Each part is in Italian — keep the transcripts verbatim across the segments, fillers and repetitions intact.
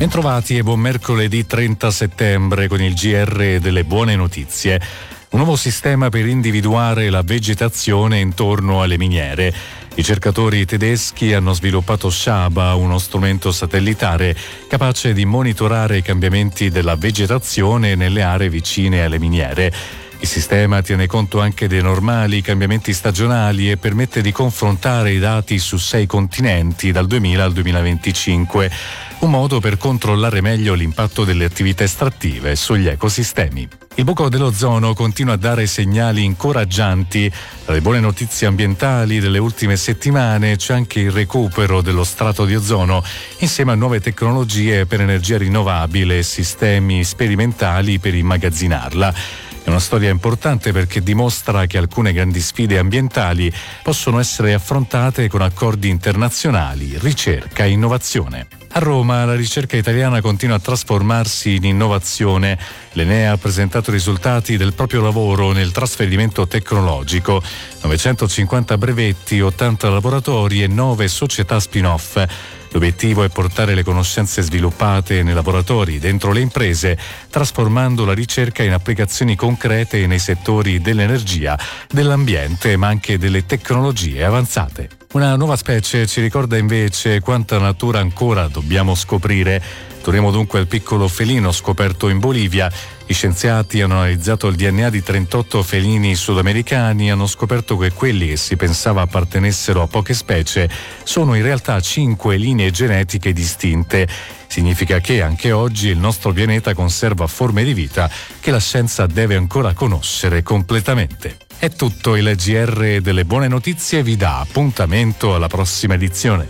Bentrovati e buon mercoledì trenta settembre con il G R delle buone notizie. Un nuovo sistema per individuare la vegetazione intorno alle miniere. I ricercatori tedeschi hanno sviluppato Shaba, uno strumento satellitare capace di monitorare i cambiamenti della vegetazione nelle aree vicine alle miniere. Il sistema tiene conto anche dei normali cambiamenti stagionali e permette di confrontare i dati su sei continenti dal duemila al duemilaventicinque, un modo per controllare meglio l'impatto delle attività estrattive sugli ecosistemi. Il buco dell'ozono continua a dare segnali incoraggianti. Tra le buone notizie ambientali delle ultime settimane c'è anche il recupero dello strato di ozono insieme a nuove tecnologie per energia rinnovabile e sistemi sperimentali per immagazzinarla. È una storia importante perché dimostra che alcune grandi sfide ambientali possono essere affrontate con accordi internazionali, ricerca e innovazione. A Roma la ricerca italiana continua a trasformarsi in innovazione. L'Enea ha presentato i risultati del proprio lavoro nel trasferimento tecnologico. novecentocinquanta brevetti, ottanta laboratori e nove società spin-off. L'obiettivo è portare le conoscenze sviluppate nei laboratori dentro le imprese, trasformando la ricerca in applicazioni concrete nei settori dell'energia, dell'ambiente, ma anche delle tecnologie avanzate. Una nuova specie ci ricorda invece quanta natura ancora dobbiamo scoprire. Torniamo dunque al piccolo felino scoperto in Bolivia. Gli scienziati hanno analizzato il D N A di trentotto felini sudamericani e hanno scoperto che quelli che si pensava appartenessero a poche specie sono in realtà cinque linee genetiche distinte. Significa che anche oggi il nostro pianeta conserva forme di vita che la scienza deve ancora conoscere completamente. È tutto, il G R delle buone notizie vi dà appuntamento alla prossima edizione.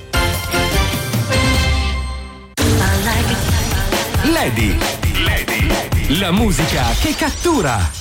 Lady, Lady, la musica che cattura.